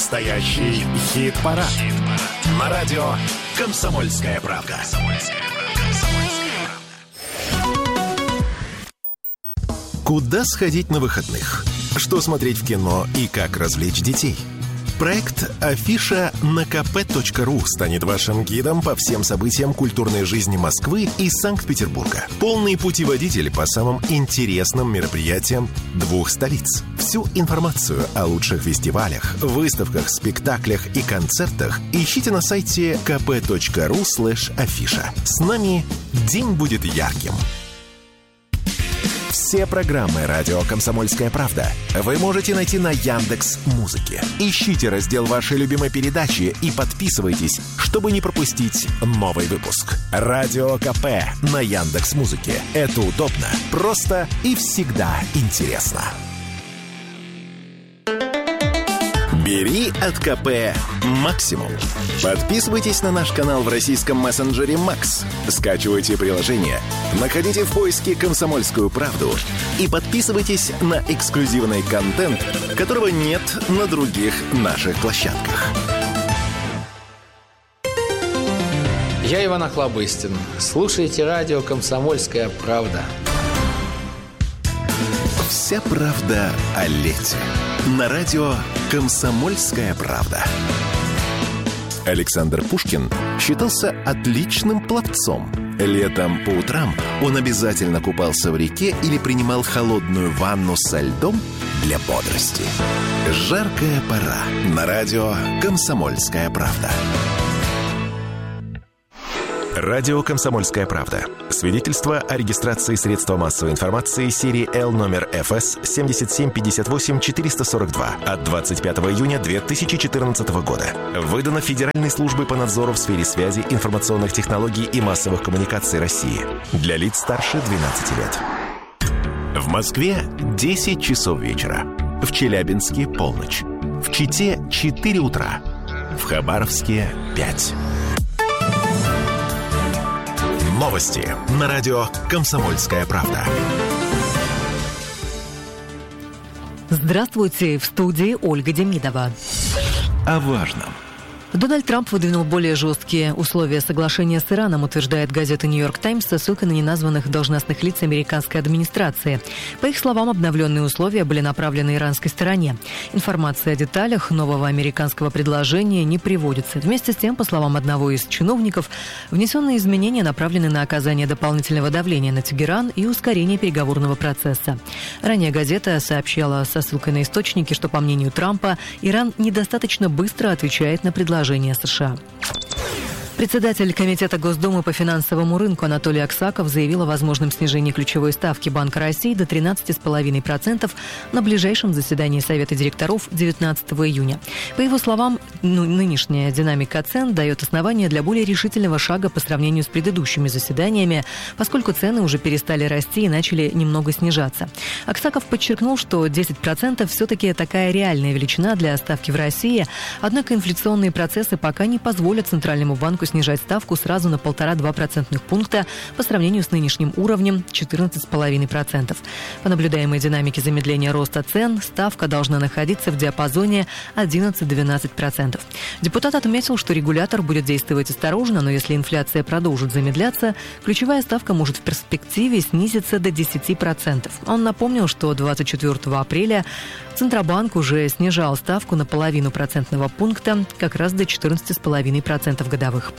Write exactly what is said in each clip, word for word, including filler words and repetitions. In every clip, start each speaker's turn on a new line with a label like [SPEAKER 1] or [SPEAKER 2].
[SPEAKER 1] Настоящий хит-парад. Хит на радио «Комсомольская правда». Куда сходить на выходных? Что смотреть в кино и как развлечь детей? Проект «Афиша» на ка пэ точка ру станет вашим гидом по всем событиям культурной жизни Москвы и Санкт-Петербурга. Полный путеводитель по самым интересным мероприятиям двух столиц. Всю информацию о лучших фестивалях, выставках, спектаклях и концертах ищите на сайте ка пэ точка ру слэш афиша. С нами день будет ярким. Все программы «Радио Комсомольская правда» вы можете найти на Яндекс.Музыке. Ищите раздел вашей любимой передачи и подписывайтесь, чтобы не пропустить новый выпуск. Радио КП на Яндекс.Музыке. Это удобно, просто и всегда интересно. Бери от КП максимум. Подписывайтесь на наш канал в российском мессенджере Макс. Скачивайте приложение, находите в поиске «Комсомольскую правду» и подписывайтесь на эксклюзивный контент, которого нет на других наших площадках.
[SPEAKER 2] Я Иван Охлобыстин. Слушайте радио «Комсомольская правда».
[SPEAKER 1] Вся правда о лете. На радио «Комсомольская правда». Александр Пушкин считался отличным пловцом. Летом по утрам он обязательно купался в реке или принимал холодную ванну со льдом для бодрости. Жаркая пора. На радио «Комсомольская правда». Радио «Комсомольская правда». Свидетельство о регистрации средства массовой информации серии Л номер эф эс семь семь пять восемь четыре сорок два от двадцать пятого июня две тысячи четырнадцатого года. Выдано Федеральной службой по надзору в сфере связи, информационных технологий и массовых коммуникаций России. Для лиц старше двенадцати лет. В Москве десять часов вечера. В Челябинске полночь. В Чите четыре утра. В Хабаровске пять. Новости на радио «Комсомольская правда».
[SPEAKER 3] Здравствуйте, в студии Ольга Демидова.
[SPEAKER 1] О важном.
[SPEAKER 3] Дональд Трамп выдвинул более жесткие условия соглашения с Ираном, утверждает газета «Нью-Йорк Таймс» со ссылкой на неназванных должностных лиц американской администрации. По их словам, обновленные условия были направлены иранской стороне. Информация о деталях нового американского предложения не приводится. Вместе с тем, по словам одного из чиновников, внесенные изменения направлены на оказание дополнительного давления на Тегеран и ускорение переговорного процесса. Ранее газета сообщала со ссылкой на источники, что, по мнению Трампа, Иран недостаточно быстро отвечает на предложение США. Председатель Комитета Госдумы по финансовому рынку Анатолий Аксаков заявил о возможном снижении ключевой ставки Банка России до тринадцати целых пяти десятых процента на ближайшем заседании Совета директоров девятнадцатого июня. По его словам, ну, нынешняя динамика цен дает основания для более решительного шага по сравнению с предыдущими заседаниями, поскольку цены уже перестали расти и начали немного снижаться. Аксаков подчеркнул, что десять процентов все-таки такая реальная величина для ставки в России, однако инфляционные процессы пока не позволят Центральному банку снижать ставку сразу на полтора-два процентных пункта по сравнению с нынешним уровнем четырнадцать целых пять десятых процента. По наблюдаемой динамике замедления роста цен ставка должна находиться в диапазоне одиннадцать-двенадцать процентов. Депутат отметил, что регулятор будет действовать осторожно, но если инфляция продолжит замедляться, ключевая ставка может в перспективе снизиться до десяти процентов. Он напомнил, что двадцать четвёртого апреля Центробанк уже снижал ставку на половину процентного пункта, как раз до четырнадцати целых пяти десятых процента годовых.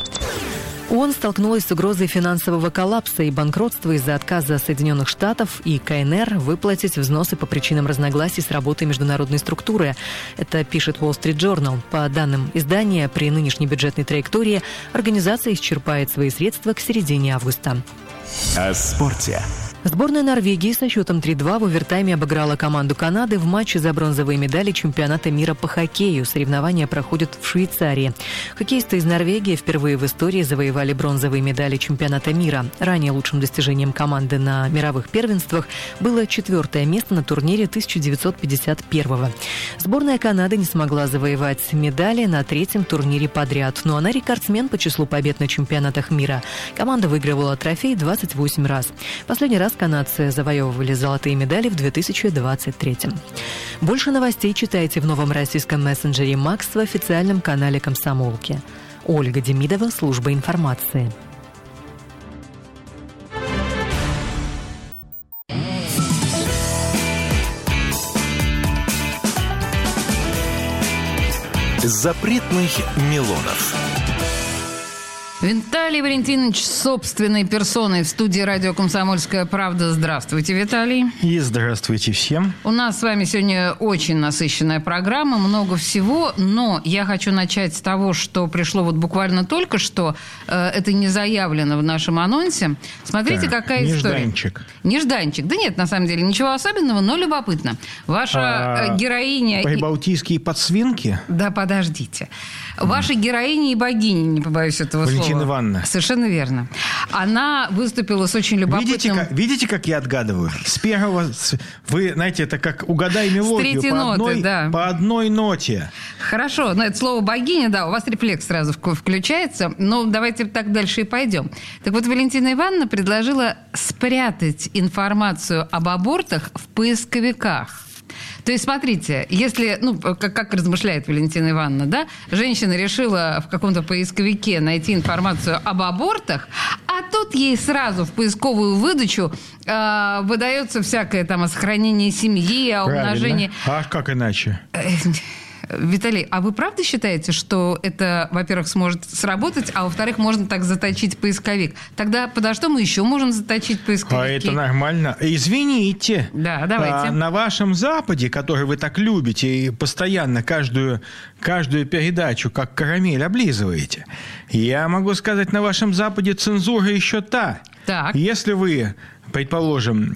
[SPEAKER 3] ООН столкнулась с угрозой финансового коллапса и банкротства из-за отказа Соединенных Штатов и ка эн эр выплатить взносы по причинам разногласий с работой международной структуры. Это пишет Wall Street Journal. По данным издания, при нынешней бюджетной траектории организация исчерпает свои средства к середине августа.
[SPEAKER 1] О спорте.
[SPEAKER 3] Сборная Норвегии со счетом три-два в овертайме обыграла команду Канады в матче за бронзовые медали чемпионата мира по хоккею. Соревнования проходят в Швейцарии. Хоккеисты из Норвегии впервые в истории завоевали бронзовые медали чемпионата мира. Ранее лучшим достижением команды на мировых первенствах было четвертое место на турнире тысяча девятьсот пятьдесят первого. Сборная Канады не смогла завоевать медали на третьем турнире подряд, но она рекордсмен по числу побед на чемпионатах мира. Команда выигрывала трофей двадцать восемь раз. Последний раз канадцы завоевывали золотые медали в две тысячи двадцать третьем. Больше новостей читайте в новом российском мессенджере «Макс» в официальном канале «Комсомолки». Ольга Демидова, служба информации.
[SPEAKER 1] Запретных Милонов.
[SPEAKER 4] Виталий Валентинович собственной персоной в студии радио «Комсомольская правда». Здравствуйте, Виталий.
[SPEAKER 5] И здравствуйте всем.
[SPEAKER 4] У нас с вами сегодня очень насыщенная программа, много всего, но я хочу начать с того, что пришло вот буквально только что. Э, это не заявлено в нашем анонсе. Смотрите, так, какая
[SPEAKER 5] нежданчик.
[SPEAKER 4] история. Нежданчик. Да нет, на самом деле, ничего особенного, но любопытно. Ваша а, героиня...
[SPEAKER 5] Прибалтийские подсвинки?
[SPEAKER 4] Да, подождите. Ваша героиня и богиня, не побоюсь этого
[SPEAKER 5] Валентина
[SPEAKER 4] слова.
[SPEAKER 5] Ивановна.
[SPEAKER 4] Совершенно верно. Она выступила с очень любопытным...
[SPEAKER 5] Видите, как, видите, как я отгадываю? С первого... Вы, знаете, это как угадай мелодию.
[SPEAKER 4] С третьей
[SPEAKER 5] по
[SPEAKER 4] ноты,
[SPEAKER 5] одной,
[SPEAKER 4] да.
[SPEAKER 5] По одной ноте.
[SPEAKER 4] Хорошо. Но это слово «богиня», да, у вас рефлекс сразу включается. Но давайте так дальше и пойдем. Так вот, Валентина Ивановна предложила спрятать информацию об абортах в поисковиках. То есть, смотрите, если, ну, как, как размышляет Валентина Ивановна, да, женщина решила в каком-то поисковике найти информацию об абортах, а тут ей сразу в поисковую выдачу э, выдается всякое там о сохранении семьи, о умножении...
[SPEAKER 5] А как иначе?
[SPEAKER 4] Виталий, а вы правда считаете, что это, во-первых, сможет сработать, а во-вторых, можно так заточить поисковик? Тогда подо что мы еще можем заточить поисковики?
[SPEAKER 5] А это нормально. Извините.
[SPEAKER 4] Да, давайте.
[SPEAKER 5] А, на вашем Западе, который вы так любите и постоянно каждую, каждую передачу как карамель облизываете, я могу сказать, на вашем Западе цензура еще та.
[SPEAKER 4] Так.
[SPEAKER 5] Если вы, предположим,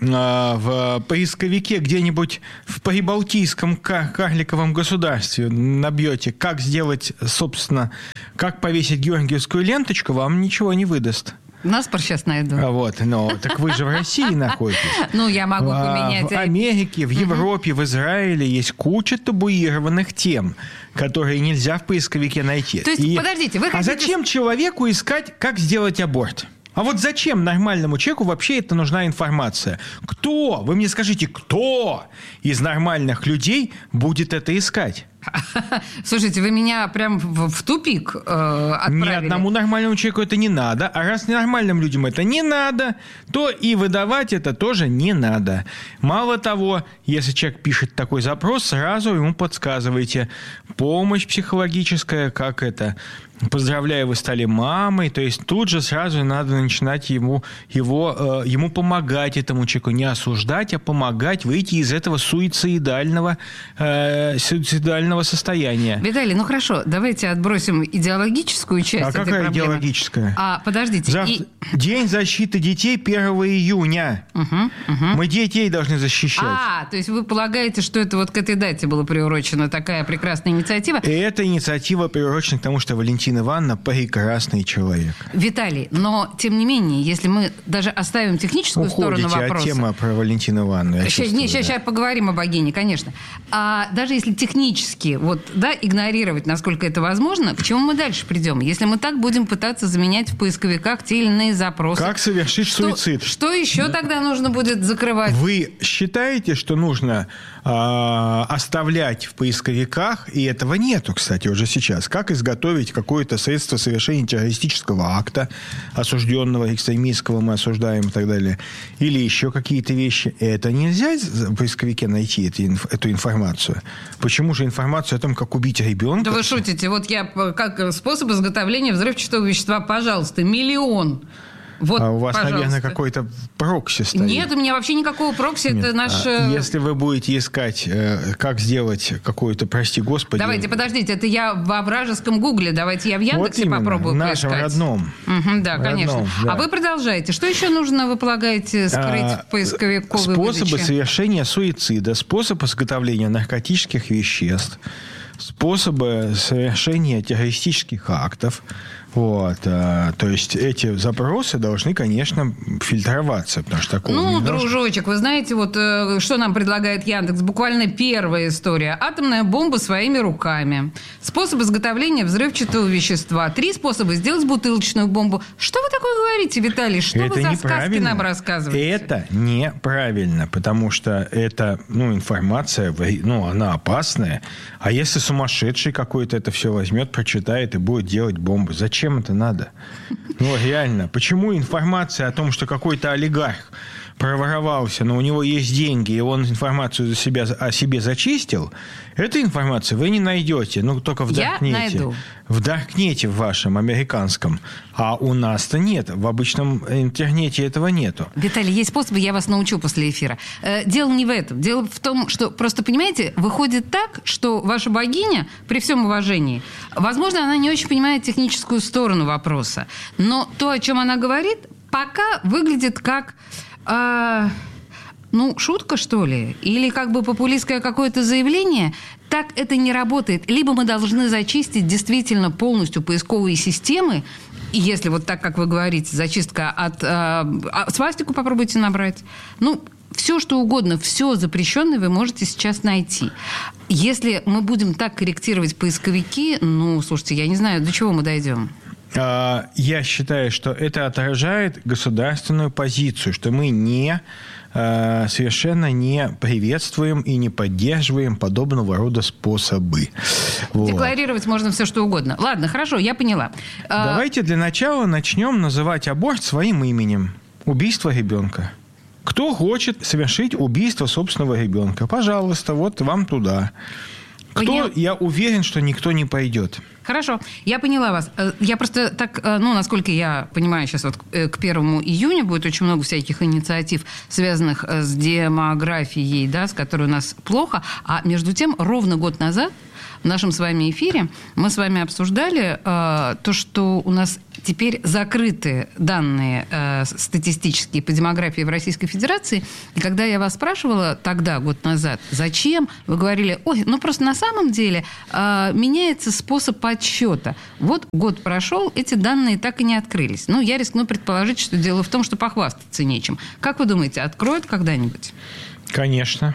[SPEAKER 5] в поисковике где-нибудь в прибалтийском карликовом государстве набьете, как сделать, собственно, как повесить георгиевскую ленточку, вам ничего не выдаст.
[SPEAKER 4] Наспор сейчас найду.
[SPEAKER 5] Вот, но так вы же в России находитесь.
[SPEAKER 4] Ну, я могу поменять.
[SPEAKER 5] В Америке, в Европе, в Израиле есть куча табуированных тем, которые нельзя в поисковике найти.
[SPEAKER 4] То есть, подождите, вы хотите...
[SPEAKER 5] А зачем человеку искать, как сделать аборт? А вот зачем нормальному человеку вообще это нужна информация? Кто, вы мне скажите, кто из нормальных людей будет это искать?
[SPEAKER 4] Слушайте, вы меня прям в, в тупик э, отправили.
[SPEAKER 5] Ни одному нормальному человеку это не надо. А раз нормальным людям это не надо, то и выдавать это тоже не надо. Мало того, если человек пишет такой запрос, сразу ему подсказывайте. Помощь психологическая, как это... Поздравляю, вы стали мамой. То есть тут же сразу надо начинать ему, его, э, ему помогать этому человеку. Не осуждать, а помогать выйти из этого суицидального, э, суицидального состояния.
[SPEAKER 4] Виталий, ну хорошо, давайте отбросим идеологическую часть
[SPEAKER 5] а
[SPEAKER 4] этой
[SPEAKER 5] какая
[SPEAKER 4] проблемы.
[SPEAKER 5] Идеологическая?
[SPEAKER 4] А, подождите.
[SPEAKER 5] Завтра...
[SPEAKER 4] И...
[SPEAKER 5] День защиты детей первого июня.
[SPEAKER 4] Угу, угу.
[SPEAKER 5] Мы детей должны защищать.
[SPEAKER 4] А, то есть вы полагаете, что это вот к этой дате была приурочена такая прекрасная инициатива?
[SPEAKER 5] И эта инициатива приурочена к тому, что Валентина Ивановна прекрасный человек.
[SPEAKER 4] Виталий, но тем не менее, если мы даже оставим техническую
[SPEAKER 5] Уходите
[SPEAKER 4] сторону вопроса...
[SPEAKER 5] от темы про Валентину Ивановну.
[SPEAKER 4] Сейчас,
[SPEAKER 5] чувствую,
[SPEAKER 4] не, сейчас,
[SPEAKER 5] да.
[SPEAKER 4] сейчас поговорим о богине, конечно. А даже если технически вот, да, игнорировать, насколько это возможно, к чему мы дальше придем? Если мы так будем пытаться заменять в поисковиках те или иные запросы...
[SPEAKER 5] Как совершить
[SPEAKER 4] что,
[SPEAKER 5] суицид?
[SPEAKER 4] Что еще да. тогда нужно будет закрывать?
[SPEAKER 5] Вы считаете, что нужно э, оставлять в поисковиках, и этого нету, кстати, уже сейчас, как изготовить какое-то средство совершения террористического акта, осужденного, экстремистского мы осуждаем и так далее, или еще какие-то вещи. Это нельзя в поисковике найти, эту, эту информацию. Почему же информацию о том, как убить ребенка?
[SPEAKER 4] Да вы шутите. Вот я, как способ изготовления взрывчатого вещества, пожалуйста, миллион. Вот,
[SPEAKER 5] а у вас,
[SPEAKER 4] пожалуйста.
[SPEAKER 5] наверное, какой-то прокси стоит.
[SPEAKER 4] Нет, у меня вообще никакого прокси. Нет. Это наш...
[SPEAKER 5] А если вы будете искать, как сделать какую-то, прости господи...
[SPEAKER 4] Давайте, подождите, это я во вражеском гугле. Давайте я в Яндексе вот попробую
[SPEAKER 5] в нашем
[SPEAKER 4] поискать.
[SPEAKER 5] родном.
[SPEAKER 4] Угу, да, конечно.
[SPEAKER 5] Родном, да.
[SPEAKER 4] А вы продолжаете. Что еще нужно, вы полагаете, скрыть а, в поисковиковой
[SPEAKER 5] Способы
[SPEAKER 4] выдаче?
[SPEAKER 5] совершения суицида, способ изготовления наркотических веществ, способы совершения террористических актов. Вот, а, то есть эти запросы должны, конечно, фильтроваться, потому что такого
[SPEAKER 4] Ну,
[SPEAKER 5] не
[SPEAKER 4] дружочек,
[SPEAKER 5] должно.
[SPEAKER 4] вы знаете, вот э, что нам предлагает Яндекс? Буквально первая история. Атомная бомба своими руками. Способ изготовления взрывчатого вещества. Три способа сделать бутылочную бомбу. Что вы такое говорите, Виталий? Что
[SPEAKER 5] Это
[SPEAKER 4] вы за сказки
[SPEAKER 5] неправильно.
[SPEAKER 4] нам рассказываете?
[SPEAKER 5] Это неправильно, потому что это, ну, информация, ну, она опасная. А если сумасшедший какой-то это все возьмет, прочитает и будет делать бомбы, зачем это надо? Ну, реально. Почему информация о том, что какой-то олигарх проворовался, но у него есть деньги, и он информацию за себя, о себе зачистил, эту информацию вы не найдете. Ну, только в
[SPEAKER 4] Я
[SPEAKER 5] Даркнете.
[SPEAKER 4] найду.
[SPEAKER 5] В Даркнете в вашем, американском. А у нас-то нет. В обычном интернете этого нету.
[SPEAKER 4] Виталий, есть способы, я вас научу после эфира. Э, дело не в этом. Дело в том, что просто, понимаете, выходит так, что ваша богиня, при всем уважении, возможно, она не очень понимает техническую сторону вопроса. Но то, о чем она говорит, пока выглядит как... э, ну, шутка, что ли? Или как бы популистское какое-то заявление? Так это не работает. Либо мы должны зачистить действительно полностью поисковые системы, и если вот так, как вы говорите, зачистка от... Э, свастику попробуйте набрать. Ну, все, что угодно, все запрещенное вы можете сейчас найти. Если мы будем так корректировать поисковики, ну, слушайте, я не знаю, до чего мы дойдем.
[SPEAKER 5] Я считаю, что это отражает государственную позицию, что мы не... совершенно не приветствуем и не поддерживаем подобного рода способы. Вот.
[SPEAKER 4] Декларировать можно все, что угодно. Ладно, хорошо, я поняла.
[SPEAKER 5] Давайте для начала начнем называть аборт своим именем. Убийство ребенка. Кто хочет совершить убийство собственного ребенка? Пожалуйста, вот вам туда. Кто,
[SPEAKER 4] Понял.
[SPEAKER 5] Я уверен, что никто не пойдет.
[SPEAKER 4] Хорошо, я поняла вас. Я просто так, ну, насколько я понимаю, сейчас вот к первому июня будет очень много всяких инициатив, связанных с демографией, да, с которой у нас плохо. А между тем, ровно год назад в нашем с вами эфире мы с вами обсуждали э, то, что у нас теперь закрыты данные э, статистические по демографии в Российской Федерации. И когда я вас спрашивала тогда, год назад, зачем, вы говорили, ой, ну просто на самом деле э, меняется способ подсчета. Вот год прошел, эти данные так и не открылись. Ну, я рискну предположить, что дело в том, что похвастаться нечем. Как вы думаете, откроют когда-нибудь?
[SPEAKER 5] Конечно.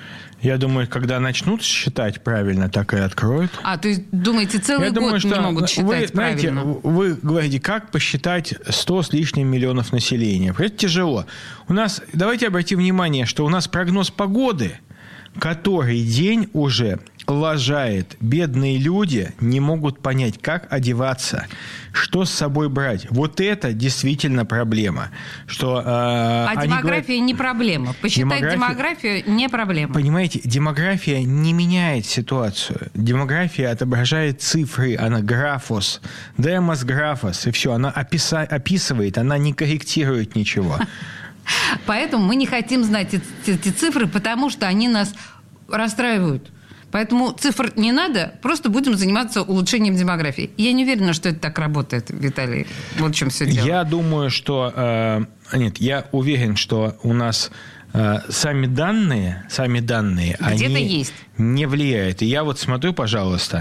[SPEAKER 5] Я думаю, когда начнут считать правильно, так и откроют.
[SPEAKER 4] А, то есть, думаете, целый
[SPEAKER 5] Я
[SPEAKER 4] год
[SPEAKER 5] думаю, что
[SPEAKER 4] не могут считать
[SPEAKER 5] вы, знаете,
[SPEAKER 4] правильно?
[SPEAKER 5] Вы говорите, как посчитать сто с лишним миллионов населения? Это тяжело. У нас, давайте обратим внимание, что у нас прогноз погоды, который день уже лажает. Бедные люди не могут понять, как одеваться, что с собой брать. Вот это действительно проблема. Что, э,
[SPEAKER 4] а демография
[SPEAKER 5] говорят,
[SPEAKER 4] не проблема. Посчитать
[SPEAKER 5] демография,
[SPEAKER 4] демографию не проблема.
[SPEAKER 5] Понимаете, демография не меняет ситуацию. Демография отображает цифры, она графос, демос графос, и все. Она описа, описывает, она не корректирует ничего.
[SPEAKER 4] Поэтому мы не хотим знать эти, эти цифры, потому что они нас расстраивают. Поэтому цифр не надо, просто будем заниматься улучшением демографии. Я не уверена, что это так работает, Виталий. Вот в чем все дело.
[SPEAKER 5] Я думаю, что... Э, нет, я уверен, что у нас э, сами данные, сами данные,
[SPEAKER 4] где-то
[SPEAKER 5] они
[SPEAKER 4] есть.
[SPEAKER 5] Не влияют. И я вот смотрю, пожалуйста,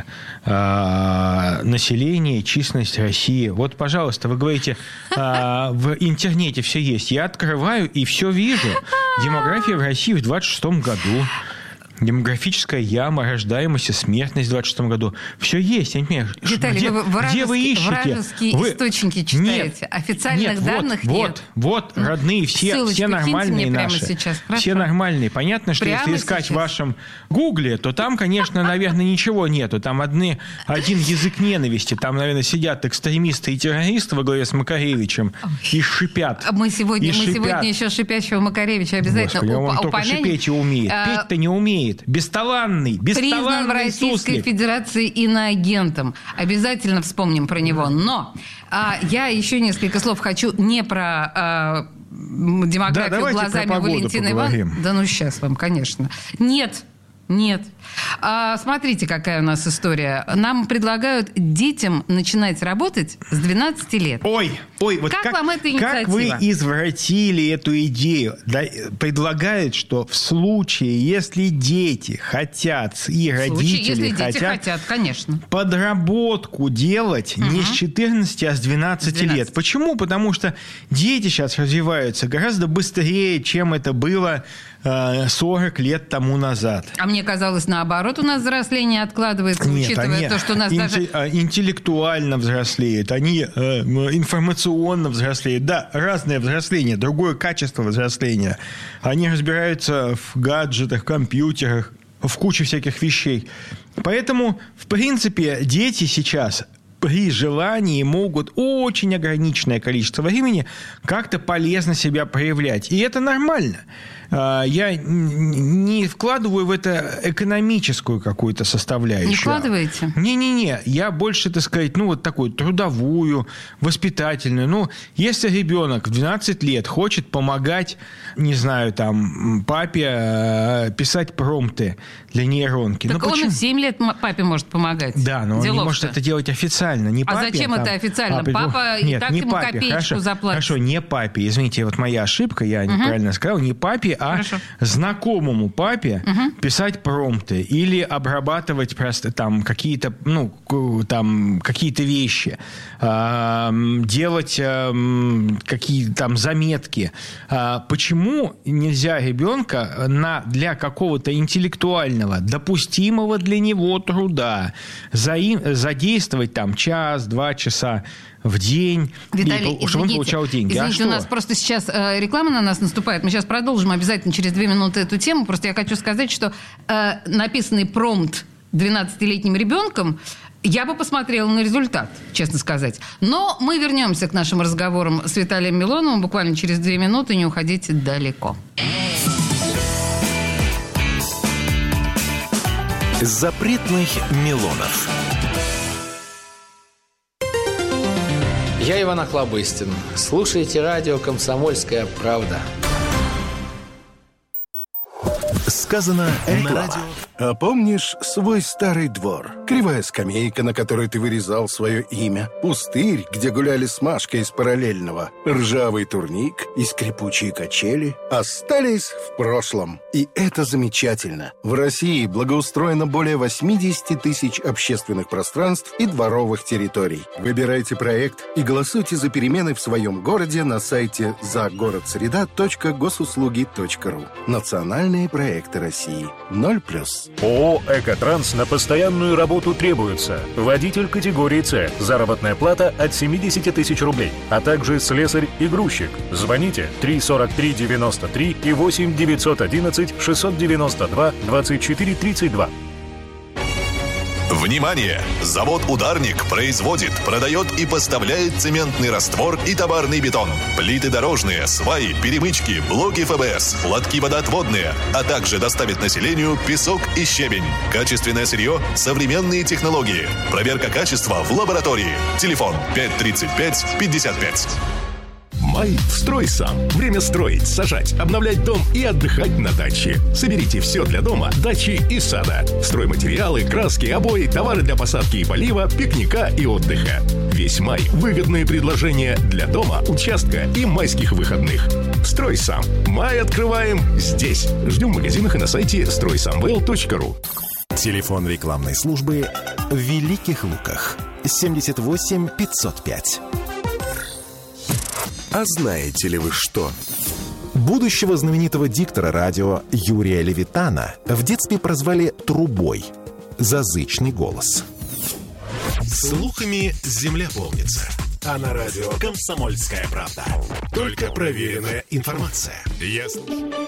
[SPEAKER 5] э, население, численность России. Вот, пожалуйста, вы говорите, э, в интернете все есть. Я открываю и все вижу. Демография в России в двадцать шестом году. Демографическая яма, рождаемость и смертность в двадцать шестом году. Все есть. Я не понимаю,
[SPEAKER 4] Виталий,
[SPEAKER 5] где,
[SPEAKER 4] вы вражеские,
[SPEAKER 5] где вы ищете?
[SPEAKER 4] вражеские
[SPEAKER 5] вы...
[SPEAKER 4] источники читаете.
[SPEAKER 5] Нет,
[SPEAKER 4] официальных
[SPEAKER 5] нет,
[SPEAKER 4] данных
[SPEAKER 5] вот,
[SPEAKER 4] нет.
[SPEAKER 5] Вот, вот, родные, все,
[SPEAKER 4] ссылочку
[SPEAKER 5] все нормальные
[SPEAKER 4] мне
[SPEAKER 5] наши.
[SPEAKER 4] Прямо сейчас.
[SPEAKER 5] Все нормальные. Понятно, что
[SPEAKER 4] Прямо
[SPEAKER 5] если искать
[SPEAKER 4] сейчас.
[SPEAKER 5] в вашем Гугле, то там, конечно, наверное, ничего нету. Там одни, один язык ненависти. Там, наверное, сидят экстремисты и террористы во главе с Макаревичем и шипят.
[SPEAKER 4] Мы сегодня,
[SPEAKER 5] и
[SPEAKER 4] мы
[SPEAKER 5] шипят.
[SPEAKER 4] сегодня еще шипящего Макаревича обязательно
[SPEAKER 5] Господи,
[SPEAKER 4] уп-
[SPEAKER 5] он только
[SPEAKER 4] упомянем.
[SPEAKER 5] шипеть и умеет.
[SPEAKER 4] А,
[SPEAKER 5] Петь-то не умеет. Бесталанный.
[SPEAKER 4] Признан в Российской
[SPEAKER 5] суслик.
[SPEAKER 4] Федерации иноагентом. Обязательно вспомним про него. Но а, я еще несколько слов хочу не про а, демографию
[SPEAKER 5] Да,
[SPEAKER 4] глазами
[SPEAKER 5] про
[SPEAKER 4] Валентины Ивановны. Да ну сейчас вам, конечно. Нет. Нет. А, смотрите, какая у нас история. Нам предлагают детям начинать работать с двенадцати лет.
[SPEAKER 5] Ой, ой, вот
[SPEAKER 4] как,
[SPEAKER 5] как
[SPEAKER 4] вам эта инициатива?
[SPEAKER 5] Как вы извратили эту идею? Да, предлагают, что в случае, если дети хотят, и родители
[SPEAKER 4] в случае, если
[SPEAKER 5] хотят,
[SPEAKER 4] дети хотят, конечно,
[SPEAKER 5] подработку делать угу. не с четырнадцати, а с двенадцати лет. Почему? Потому что дети сейчас развиваются гораздо быстрее, чем это было сорок лет тому назад.
[SPEAKER 4] А мне казалось, наоборот, у нас взросление откладывается,
[SPEAKER 5] Нет,
[SPEAKER 4] учитывая
[SPEAKER 5] они
[SPEAKER 4] то, что у нас
[SPEAKER 5] инте-
[SPEAKER 4] даже...
[SPEAKER 5] интеллектуально взрослеют, они э, информационно взрослеют. Да, разное взросление, другое качество взросления. Они разбираются в гаджетах, компьютерах, в куче всяких вещей. Поэтому, в принципе, дети сейчас при желании могут очень ограниченное количество времени как-то полезно себя проявлять. И это нормально. Я не вкладываю в это экономическую какую-то составляющую.
[SPEAKER 4] Не вкладываете?
[SPEAKER 5] Не-не-не. Я больше, так сказать, ну, вот такую трудовую, воспитательную. Ну, если ребенок в двенадцать лет хочет помогать, не знаю, там, папе писать промпты для нейронки.
[SPEAKER 4] Так
[SPEAKER 5] ну,
[SPEAKER 4] он
[SPEAKER 5] почему?
[SPEAKER 4] и в семь лет папе может помогать.
[SPEAKER 5] Да, но он
[SPEAKER 4] Делов-то.
[SPEAKER 5] не может это делать официально. Не
[SPEAKER 4] а
[SPEAKER 5] папе,
[SPEAKER 4] зачем
[SPEAKER 5] там,
[SPEAKER 4] это официально?
[SPEAKER 5] папе.
[SPEAKER 4] Папа
[SPEAKER 5] Нет,
[SPEAKER 4] и так
[SPEAKER 5] не
[SPEAKER 4] ему
[SPEAKER 5] папе.
[SPEAKER 4] копеечку
[SPEAKER 5] Хорошо,
[SPEAKER 4] заплатит.
[SPEAKER 5] Хорошо, не папе. Извините, вот моя ошибка, я угу. неправильно сказал. Не папе, а
[SPEAKER 4] Хорошо.
[SPEAKER 5] знакомому папе угу. писать промпты или обрабатывать просто там какие-то, ну, там, какие-то вещи, делать какие-то там заметки. Почему нельзя ребенка на, для какого-то интеллектуального, допустимого для него труда задействовать там час-два часа в день,
[SPEAKER 4] Виталий,
[SPEAKER 5] и, чтобы он получал деньги.
[SPEAKER 4] Извините,
[SPEAKER 5] а
[SPEAKER 4] у нас просто сейчас э, реклама на нас наступает. Мы сейчас продолжим обязательно через две минуты эту тему. Просто я хочу сказать, что э, написанный промпт двенадцатилетним ребенком, я бы посмотрела на результат, честно сказать. Но мы вернемся к нашим разговорам с Виталием Милоновым буквально через две минуты. Не уходите далеко.
[SPEAKER 1] Запретных Милонов.
[SPEAKER 2] Я Иван Охлобыстин. Слушайте радио «Комсомольская правда».
[SPEAKER 1] Сказано на радио.
[SPEAKER 6] А помнишь свой старый двор? Кривая скамейка, на которой ты вырезал свое имя. Пустырь, где гуляли с Машкой из параллельного. Ржавый турник и скрипучие качели остались в прошлом. И это замечательно. В России благоустроено более восемьдесят тысяч общественных пространств и дворовых территорий. Выбирайте проект и голосуйте за перемены в своем городе на сайте загородсреда точка госуслуги точка ру. Национальные проекты России. Ноль плюс.
[SPEAKER 7] ООО «Экотранс» на постоянную работу требуется. Водитель категории С. Заработная плата от семьдесят тысяч рублей. А также слесарь и грузчик. Звоните три сорок три девяносто три и восемь девятьсот одиннадцать шестьсот девяносто два двадцать четыре тридцать два.
[SPEAKER 8] Внимание! Завод «Ударник» производит, продает и поставляет цементный раствор и товарный бетон, плиты дорожные, сваи, перемычки, блоки эф бэ эс, лотки водоотводные, а также доставит населению песок и щебень. Качественное сырье, современные технологии. Проверка качества в лаборатории. Телефон пять тридцать пять пятьдесят пять.
[SPEAKER 9] Май в «Строй сам». Время строить, сажать, обновлять дом и отдыхать на даче. Соберите все для дома, дачи и сада. Стройматериалы, краски, обои, товары для посадки и полива, пикника и отдыха. Весь май – выгодные предложения для дома, участка и майских выходных. «Строй сам». Май открываем здесь. Ждем в магазинах и на сайте строй самвел точка ру.
[SPEAKER 1] Телефон рекламной службы в Великих Луках. семьдесят восемь пятьсот пять.
[SPEAKER 6] А знаете ли вы что?
[SPEAKER 1] Будущего знаменитого диктора радио Юрия Левитана в детстве прозвали «Трубой» за зычный голос.
[SPEAKER 9] Слухами земля полнится. А на радио «Комсомольская правда». Только проверенная информация. Ясно?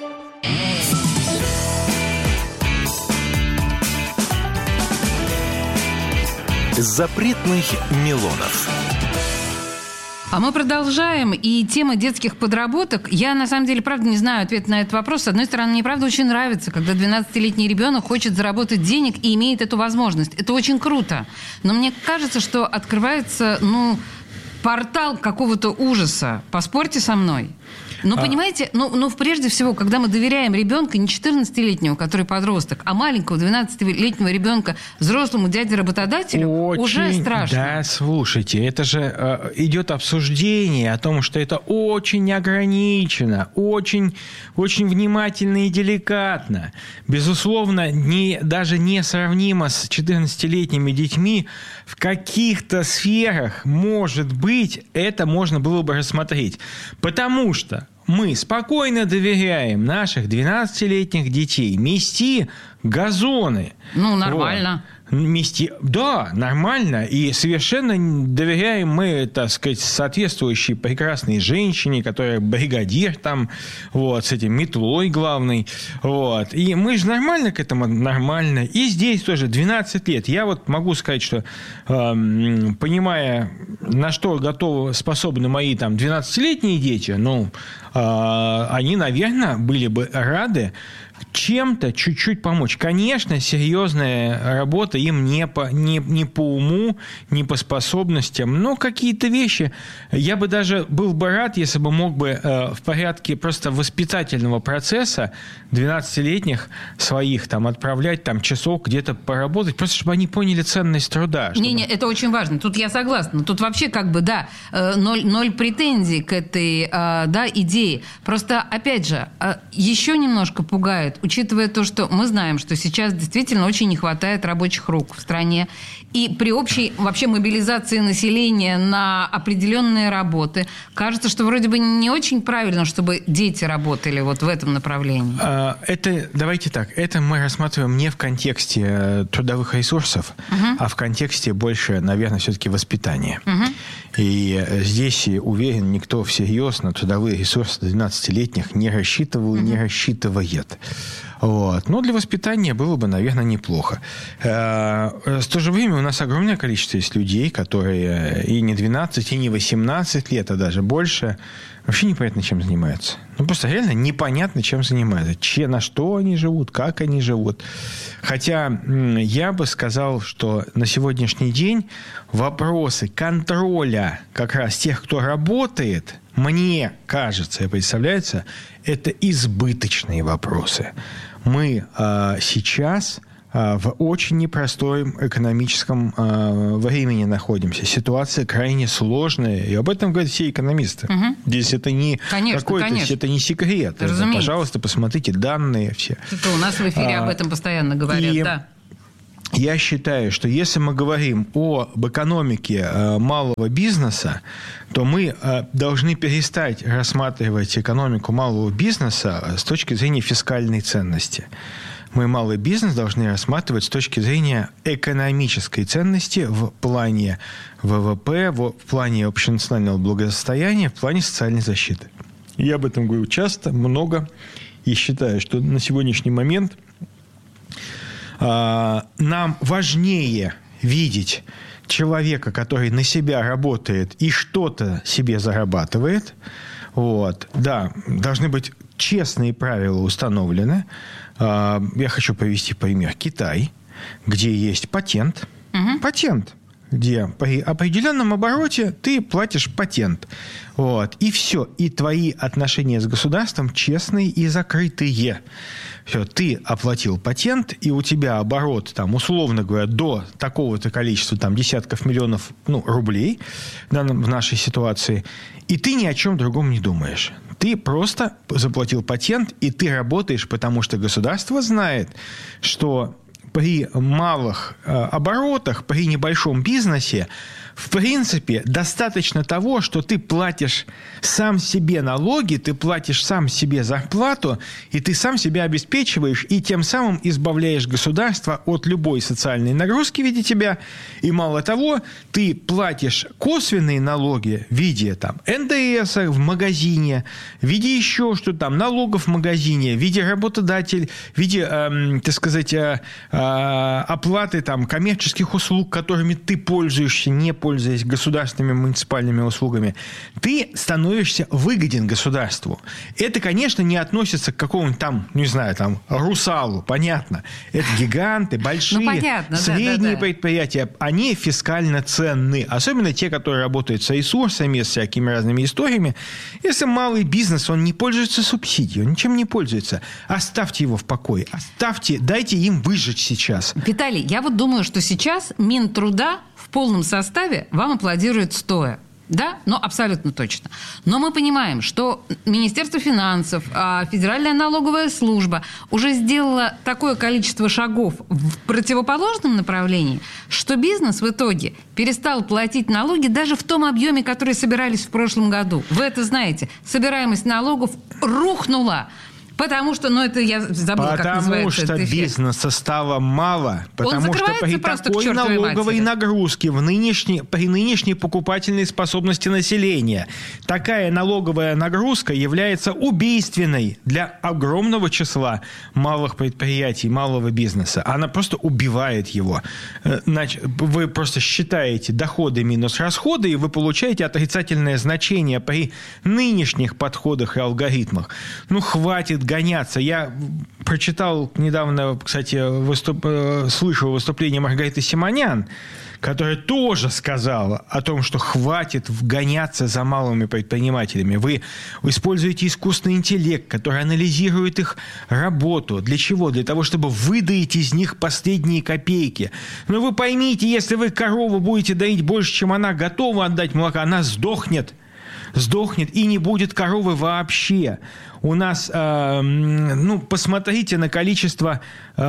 [SPEAKER 1] Запретных Милонов.
[SPEAKER 4] А мы продолжаем, и тема детских подработок. Я, на самом деле, правда, не знаю ответ на этот вопрос. С одной стороны, мне, правда, очень нравится, когда двенадцатилетний ребенок хочет заработать денег и имеет эту возможность. Это очень круто. Но мне кажется, что открывается, ну, портал какого-то ужаса. Поспорьте со мной. Ну, понимаете, ну, ну, прежде всего, когда мы доверяем ребенка, не четырнадцатилетнего, который подросток, а маленького двенадцатилетнего ребенка взрослому дяде-работодателю,
[SPEAKER 5] Очень,
[SPEAKER 4] уже страшно.
[SPEAKER 5] Да, слушайте, это же э, идет обсуждение о том, что это очень ограничено, очень, очень внимательно и деликатно. Безусловно, не, даже несравнимо с четырнадцатилетними детьми, в каких-то сферах, может быть, это можно было бы рассмотреть. Потому что мы спокойно доверяем наших двенадцатилетних детей мести газоны.
[SPEAKER 4] Ну, нормально.
[SPEAKER 5] Вот. Мести... Да, нормально. И совершенно доверяем мы, так сказать, соответствующей прекрасной женщине, которая бригадир там, вот, с этим метлой главной. Вот. И мы же нормально к этому, нормально. И здесь тоже двенадцать лет. Я вот могу сказать, что, э, понимая, на что готовы, способны мои там двенадцатилетние дети, ну, э, они, наверное, были бы рады чем-то чуть-чуть помочь. Конечно, серьезная работа им не по, не, не по уму, не по способностям, но какие-то вещи. Я бы даже был бы рад, если бы мог бы э, в порядке просто воспитательного процесса двенадцатилетних своих там отправлять там часок где-то поработать, просто чтобы они поняли ценность труда. Чтобы...
[SPEAKER 4] Не-не, это очень важно. Тут я согласна. Тут вообще как бы, да, ноль, ноль претензий к этой, да, идее. Просто, опять же, еще немножко пугает, учитывая то, что мы знаем, что сейчас действительно очень не хватает рабочих рук в стране. И при общей вообще мобилизации населения на определенные работы кажется, что вроде бы не очень правильно, чтобы дети работали вот в этом направлении.
[SPEAKER 5] Это, давайте так, это мы рассматриваем не в контексте трудовых ресурсов, uh-huh. а в контексте больше, наверное, все-таки воспитания. Uh-huh. И здесь, уверен, никто всерьез на трудовые ресурсы двенадцатилетних не рассчитывал и uh-huh. не рассчитывает. Вот. Но для воспитания было бы, наверное, неплохо. В то же время у нас огромное количество есть людей, которые и не двенадцать, и не восемнадцать лет, а даже больше, вообще непонятно, чем занимаются. Ну, просто реально непонятно, чем занимаются. Че, на что они живут, как они живут. Хотя я бы сказал, что на сегодняшний день вопросы контроля как раз тех, кто работает, мне кажется и представляется, это избыточные вопросы. Мы э, сейчас э, в очень непростом экономическом э, времени находимся. Ситуация крайне сложная, и об этом говорят все экономисты. Угу. Здесь это не
[SPEAKER 4] конечно,
[SPEAKER 5] какой-то,
[SPEAKER 4] конечно.
[SPEAKER 5] Это не секрет. Это, пожалуйста, посмотрите данные все.
[SPEAKER 4] Это у нас в эфире а, об этом постоянно говорят,
[SPEAKER 5] и...
[SPEAKER 4] да.
[SPEAKER 5] Я считаю, что если мы говорим об экономике малого бизнеса, то мы должны перестать рассматривать экономику малого бизнеса с точки зрения фискальной ценности. Мы малый бизнес должны рассматривать с точки зрения экономической ценности в плане ВВП, в плане общенационального благосостояния, в плане социальной защиты. Я об этом говорю часто, много, и считаю, что на сегодняшний момент нам важнее видеть человека, который на себя работает и что-то себе зарабатывает. Вот. Да, должны быть честные правила установлены. Я хочу привести пример. Китай, где есть патент. Угу. Патент. Где при определенном обороте ты платишь патент. Вот. И все. И твои отношения с государством честные и закрытые. Все, ты оплатил патент, и у тебя оборот, там, условно говоря, до такого-то количества там, десятков миллионов ну, рублей да, в нашей ситуации, и ты ни о чем другом не думаешь. Ты просто заплатил патент, и ты работаешь, потому что государство знает, что при малых э, оборотах, при небольшом бизнесе, в принципе, достаточно того, что ты платишь сам себе налоги, ты платишь сам себе зарплату, и ты сам себя обеспечиваешь, и тем самым избавляешь государство от любой социальной нагрузки в виде тебя. И мало того, ты платишь косвенные налоги в виде там, эн дэ эс в магазине, в виде еще что-то там, налогов в магазине, в виде работодателя, в виде, э, так сказать, э, оплаты там, коммерческих услуг, которыми ты пользуешься, не пользуясь государственными муниципальными услугами, ты становишься выгоден государству. Это, конечно, не относится к какому-нибудь там, не знаю, там, Русалу, понятно. Это гиганты, большие, ну, понятно, средние да, да, да. предприятия. Они фискально ценны. Особенно те, которые работают с ресурсами, с всякими разными историями. Если малый бизнес, он не пользуется субсидией, он ничем не пользуется, оставьте его в покое. Оставьте, дайте им выжить сейчас.
[SPEAKER 4] Виталий, я вот думаю, что сейчас Минтруда в полном составе вам аплодирует стоя. Да, ну, абсолютно точно. Но мы понимаем, что Министерство финансов, Федеральная налоговая служба уже сделала такое количество шагов в противоположном направлении, что бизнес в итоге перестал платить налоги даже в том объеме, который собирались в прошлом году. Вы это знаете. Собираемость налогов рухнула. Потому что, ну, это я забыла, как называется.
[SPEAKER 5] Потому что бизнеса стало мало. Потому что при такой налоговой нагрузке в нынешней, при нынешней покупательной способности населения такая налоговая нагрузка является убийственной для огромного числа малых предприятий, малого бизнеса. Она просто убивает его. Значит, вы просто считаете доходы минус расходы, и вы получаете отрицательное значение при нынешних подходах и алгоритмах. Ну, хватит гоняться. Я прочитал недавно, кстати, выступ... слышал выступление Маргариты Симонян, которая тоже сказала о том, что хватит гоняться за малыми предпринимателями. Вы используете искусственный интеллект, который анализирует их работу. Для чего? Для того, чтобы выдоить из них последние копейки. Но вы поймите, если вы корову будете доить больше, чем она готова отдать молока, она сдохнет. Сдохнет, и не будет коровы вообще. У нас, э, ну, посмотрите на количество,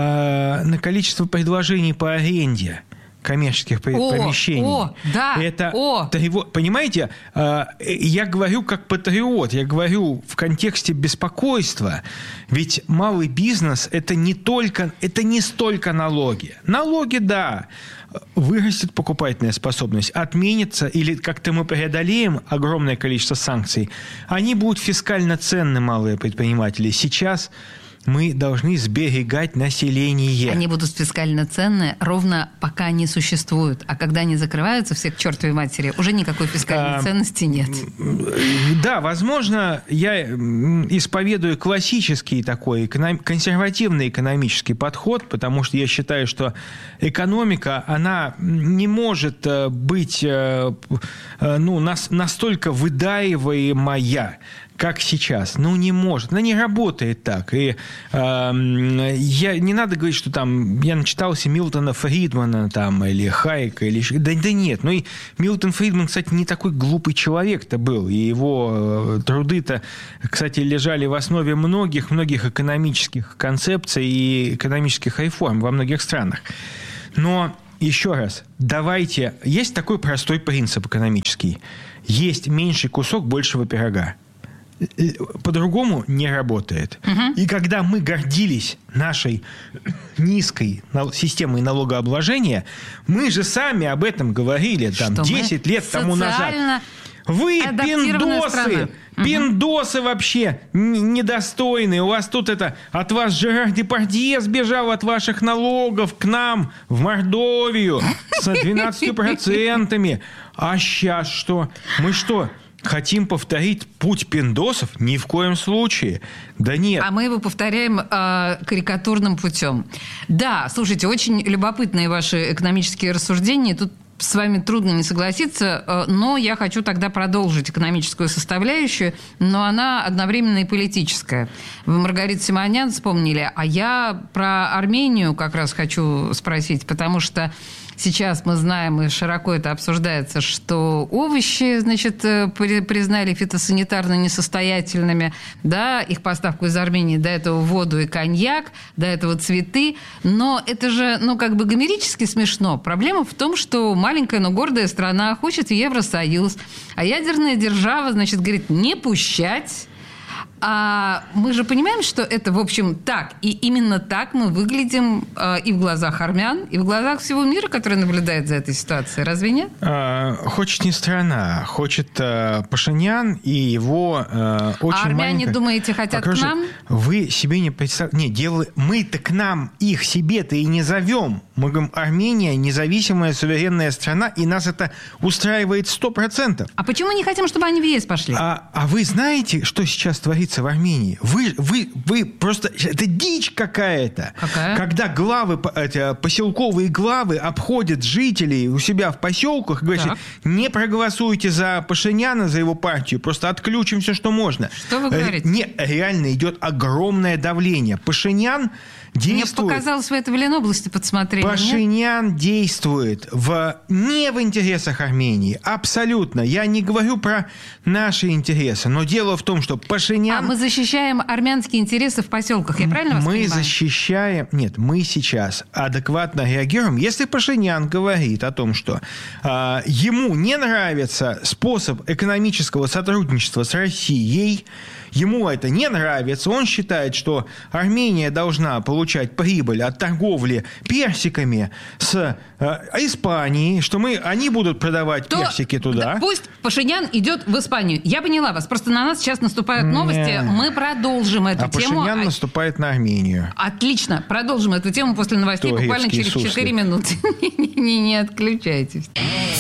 [SPEAKER 5] э, на количество предложений по аренде коммерческих о, помещений.
[SPEAKER 4] О, да,
[SPEAKER 5] это,
[SPEAKER 4] о.
[SPEAKER 5] Понимаете, э, я говорю как патриот, я говорю в контексте беспокойства. Ведь малый бизнес – это не только, это не столько налоги. Налоги, да, вырастет покупательная способность, отменится, или как-то мы преодолеем огромное количество санкций, они будут фискально ценны, малые предприниматели. Сейчас мы должны сберегать население.
[SPEAKER 4] Они будут фискально ценны ровно пока они существуют. А когда они закрываются, все к чертовой матери, уже никакой фискальной а, ценности нет.
[SPEAKER 5] Да, возможно, я исповедую классический такой консервативный экономический подход, потому что я считаю, что экономика, она не может быть ну, настолько выдаиваемая, как сейчас. Ну, не может. Она не работает так. И э, я, не надо говорить, что там я начитался Милтона Фридмана там, или Хайека. Или... Да, да нет. Ну, и Милтон Фридман, кстати, не такой глупый человек-то был. И его труды-то, кстати, лежали в основе многих-многих экономических концепций и экономических реформ во многих странах. Но еще раз, давайте... Есть такой простой принцип экономический. Есть меньший кусок большего пирога. По-другому не работает. Угу. И когда мы гордились нашей низкой системой налогообложения, мы же сами об этом говорили там, десять лет тому назад. Вы пиндосы, пиндосы угу. вообще недостойные. У вас тут это, от вас Жерар Депардье сбежал от ваших налогов к нам в Мордовию с двенадцатью процентами. А сейчас что? Мы что? Хотим повторить путь пиндосов? Ни в коем случае. Да нет.
[SPEAKER 4] А мы его повторяем э, карикатурным путем. Да, слушайте, очень любопытные ваши экономические рассуждения. Тут с вами трудно не согласиться, но я хочу тогда продолжить экономическую составляющую, но она одновременно и политическая. Вы Маргариту Симонян вспомнили, а я про Армению как раз хочу спросить, потому что сейчас мы знаем, и широко это обсуждается, что овощи, значит, признали фитосанитарно несостоятельными, да, их поставку из Армении, до этого воду и коньяк, до этого цветы, но это же, ну, как бы гомерически смешно. Проблема в том, что маленькая, но гордая страна хочет в Евросоюз, а ядерная держава, значит, говорит, не пущать. А мы же понимаем, что это, в общем, так. И именно так мы выглядим э, и в глазах армян, и в глазах всего мира, который наблюдает за этой ситуацией. Разве нет?
[SPEAKER 5] А, хочет не страна, хочет а, Пашинян и его а, очень
[SPEAKER 4] а армяне,
[SPEAKER 5] маленькое...
[SPEAKER 4] думаете, хотят
[SPEAKER 5] Окружи...
[SPEAKER 4] к нам?
[SPEAKER 5] Вы себе не представляете... Не, дело... мы-то к нам их себе-то и не зовем. Мы говорим, Армения независимая, суверенная страна, и нас это устраивает сто процентов.
[SPEAKER 4] А почему мы не хотим, чтобы они в ЕС пошли?
[SPEAKER 5] А, а вы знаете, что сейчас творится в Армении? Вы, вы, вы просто... Это дичь какая-то.
[SPEAKER 4] Какая?
[SPEAKER 5] Когда главы, эти, поселковые главы обходят жителей у себя в поселках, говорят,
[SPEAKER 4] Так.
[SPEAKER 5] не проголосуйте за Пашиняна, за его партию, просто отключим все, что можно.
[SPEAKER 4] Что вы говорите?
[SPEAKER 5] Не, реально идет огромное давление. Пашинян действует...
[SPEAKER 4] Мне показалось, вы это в Ленобласти подсмотрели.
[SPEAKER 5] Пашинян
[SPEAKER 4] нет?
[SPEAKER 5] действует в, не в интересах Армении. Абсолютно. Я не говорю про наши интересы. Но дело в том, что Пашинян...
[SPEAKER 4] А мы защищаем армянские интересы в поселках. Я правильно вас
[SPEAKER 5] мы
[SPEAKER 4] понимаю?
[SPEAKER 5] защищаем... Нет, мы сейчас адекватно реагируем. Если Пашинян говорит о том, что а, ему не нравится способ экономического сотрудничества с Россией, ему это не нравится, он считает, что Армения должна получать прибыль от торговли персиками с э, Испанией, что мы, они будут продавать
[SPEAKER 4] То,
[SPEAKER 5] персики туда.
[SPEAKER 4] Да, пусть Пашинян идет в Испанию. Я поняла вас. Просто на нас сейчас наступают новости.
[SPEAKER 5] Не.
[SPEAKER 4] Мы продолжим эту
[SPEAKER 5] А
[SPEAKER 4] тему.
[SPEAKER 5] Пашинян наступает на Армению.
[SPEAKER 4] Отлично. Продолжим эту тему после новостей
[SPEAKER 5] Турецкий
[SPEAKER 4] буквально через
[SPEAKER 5] суслик.
[SPEAKER 4] четыре минуты. Не, не отключайтесь.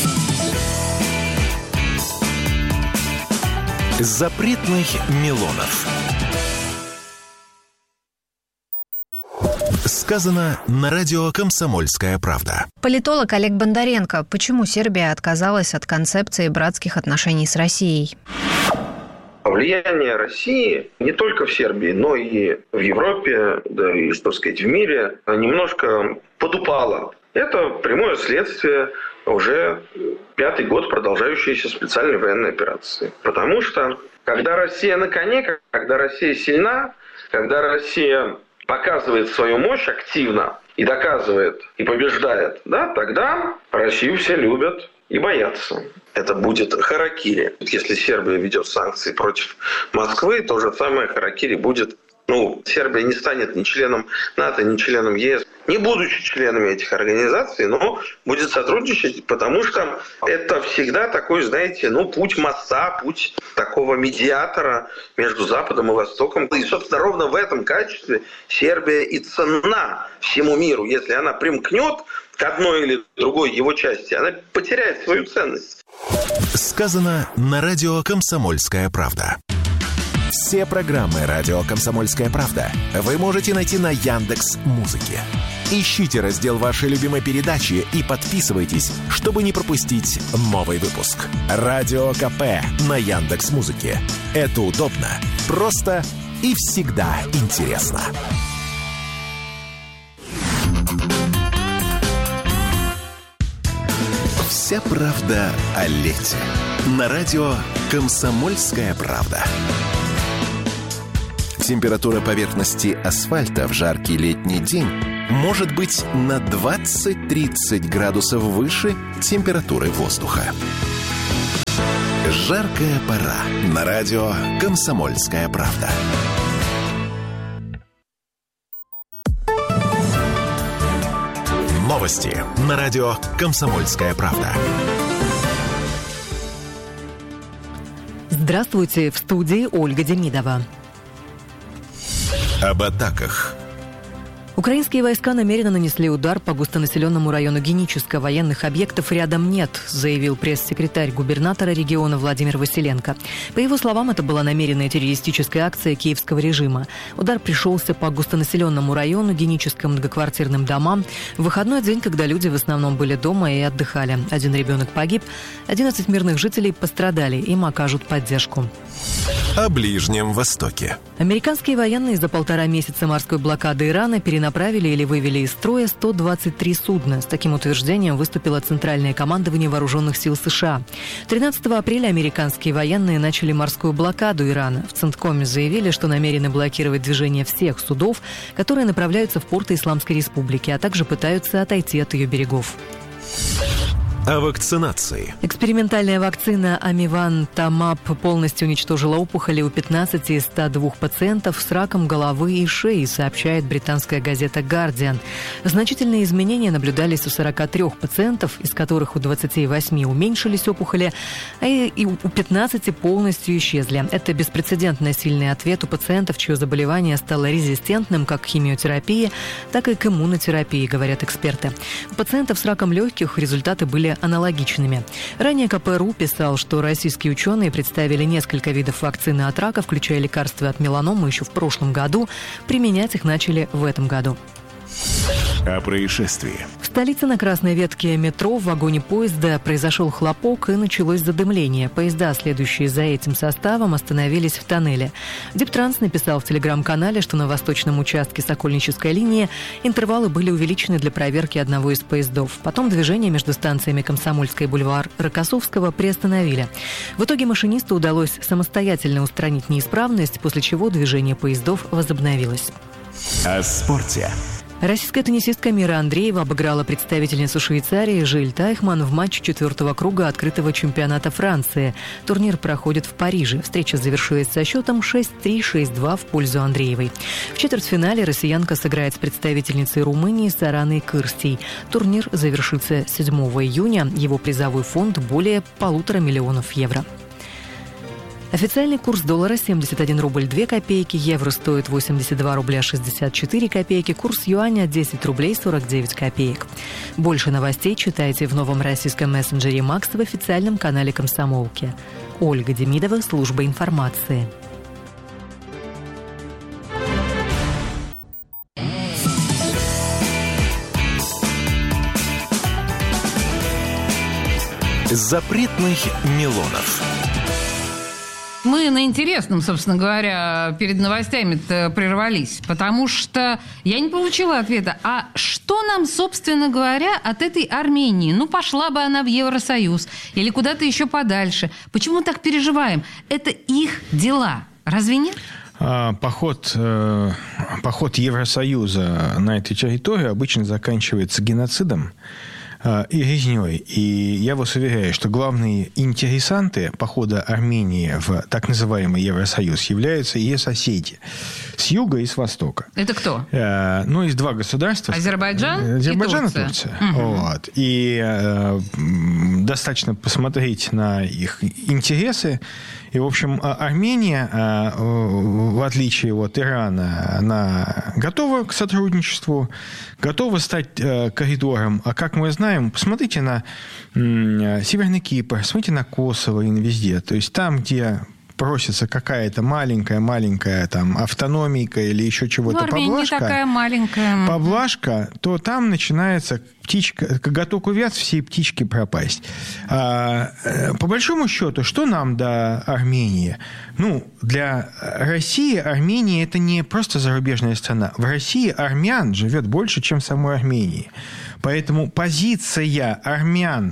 [SPEAKER 1] Запретных Милонов. Сказано на радио «Комсомольская правда».
[SPEAKER 10] Политолог Олег Бондаренко. Почему Сербия отказалась от концепции братских отношений с Россией?
[SPEAKER 11] Влияние России не только в Сербии, но и в Европе, да и, что сказать, в мире немножко подупало. Это прямое следствие уже пятый год продолжающейся специальной военной операции. Потому что, когда Россия на коне, когда Россия сильна, когда Россия показывает свою мощь активно и доказывает, и побеждает, да, тогда Россию все любят и боятся. Это будет харакири. Если Сербия ведет санкции против Москвы, то же самое харакири будет. Ну, Сербия не станет ни членом НАТО, ни членом ЕС, не будучи членами этих организаций, но будет сотрудничать, потому что это всегда такой, знаете, ну, путь моста, путь такого медиатора между Западом и Востоком. И, собственно, ровно в этом качестве Сербия и ценна всему миру. Если она примкнет к одной или другой его части, она потеряет свою ценность.
[SPEAKER 1] Сказано на радио «Комсомольская правда». Все программы радио «Комсомольская правда» вы можете найти на Яндекс.Музыке. Ищите раздел вашей любимой передачи и подписывайтесь, чтобы не пропустить новый выпуск. Радио КП на Яндекс.Музыке. Это удобно, просто и всегда интересно. Вся правда о лете. На радио «Комсомольская правда». Температура поверхности асфальта в жаркий летний день может быть на двадцать-тридцать градусов выше температуры воздуха. Жаркая пора. На радио «Комсомольская правда». Новости на радио «Комсомольская правда».
[SPEAKER 3] Здравствуйте, в студии Ольга Демидова.
[SPEAKER 1] Об атаках.
[SPEAKER 3] Украинские войска намеренно нанесли удар по густонаселенному району Геническа. Военных объектов рядом нет, заявил пресс-секретарь губернатора региона Владимир Василенко. По его словам, это была намеренная террористическая акция киевского режима. Удар пришелся по густонаселенному району, Геническа, многоквартирным домам. В выходной день, когда люди в основном были дома и отдыхали. Один ребенок погиб, одиннадцать мирных жителей пострадали, им окажут поддержку.
[SPEAKER 1] О Ближнем Востоке.
[SPEAKER 3] Американские военные за полтора месяца морской блокады Ирана перенаправили или вывели из строя сто двадцать три судна. С таким утверждением выступило Центральное командование Вооруженных сил США. тринадцатого апреля американские военные начали морскую блокаду Ирана. В Центкоме заявили, что намерены блокировать движение всех судов, которые направляются в порты Исламской Республики, а также пытаются отойти от ее берегов.
[SPEAKER 1] о вакцинации.
[SPEAKER 3] Экспериментальная вакцина Амивантамаб полностью уничтожила опухоли у пятнадцати из ста двух пациентов с раком головы и шеи, сообщает британская газета «Гардиан». Значительные изменения наблюдались у сорока трёх пациентов, из которых у двадцати восьми уменьшились опухоли, а и у пятнадцати полностью исчезли. Это беспрецедентно сильный ответ у пациентов, чье заболевание стало резистентным как к химиотерапии, так и к иммунотерапии, говорят эксперты. У пациентов с раком легких результаты были аналогичными. Ранее ка пэ эр у писал, что российские ученые представили несколько видов вакцины от рака, включая лекарства от меланомы, еще в прошлом году. Применять их начали в этом году.
[SPEAKER 9] О происшествии.
[SPEAKER 3] В столице на красной ветке метро в вагоне поезда произошел хлопок и началось задымление. Поезда, следующие за этим составом, остановились в тоннеле. Дептранс написал в телеграм-канале, что на восточном участке Сокольнической линии интервалы были увеличены для проверки одного из поездов. Потом движение между станциями Комсомольская и бульвар Рокоссовского приостановили. В итоге машинисту удалось самостоятельно устранить неисправность, после чего движение поездов возобновилось.
[SPEAKER 9] О спорте.
[SPEAKER 3] Российская теннисистка Мира Андреева обыграла представительницу Швейцарии Жиль Тайхман в матче четвертого круга открытого чемпионата Франции. Турнир проходит в Париже. Встреча завершилась со счетом шесть-три, шесть-два в пользу Андреевой. В четвертьфинале россиянка сыграет с представительницей Румынии Сараной Кырстей. Турнир завершится седьмого июня. Его призовой фонд более полутора миллионов евро. Официальный курс доллара семьдесят один рубль две копейки, евро стоит восемьдесят два рубля шестьдесят четыре копейки, курс юаня десять рублей сорок девять копеек. Больше новостей читайте в новом российском мессенджере Макс в официальном канале «Комсомолки». Ольга Демидова, служба информации.
[SPEAKER 1] Запретных Милонов.
[SPEAKER 4] Мы на интересном, собственно говоря, перед новостями-то прервались, потому что я не получила ответа. А что нам, собственно говоря, от этой Армении? Ну, пошла бы она в Евросоюз или куда-то еще подальше. Почему так переживаем? Это их дела. Разве нет?
[SPEAKER 5] Поход, поход Евросоюза на эту территорию обычно заканчивается геноцидом и резней. И я вас уверяю, что главные интересанты похода Армении в так называемый Евросоюз являются ее соседи с юга и с востока.
[SPEAKER 4] Это кто?
[SPEAKER 5] Э, ну, есть два государства.
[SPEAKER 4] Азербайджан,
[SPEAKER 5] Азербайджан
[SPEAKER 4] и Турция.
[SPEAKER 5] И Турция.
[SPEAKER 4] Угу.
[SPEAKER 5] Вот. И э, достаточно посмотреть на их интересы. И, в общем, Армения, э, в отличие от Ирана, она готова к сотрудничеству, готова стать э, коридором. А как мы знаем, посмотрите на э, Северный Кипр, смотрите на Косово и на везде. То есть там, где просится какая-то маленькая-маленькая там автономийка или еще чего-то,
[SPEAKER 4] ну, поблажка, не такая маленькая.
[SPEAKER 5] Поблажка, то там начинается птичка, коготок увяз, все птички пропасть. А, по большому счету, что нам до Армении? Ну, для России Армения – это не просто зарубежная страна. В России армян живет больше, чем в самой Армении. Поэтому позиция армян,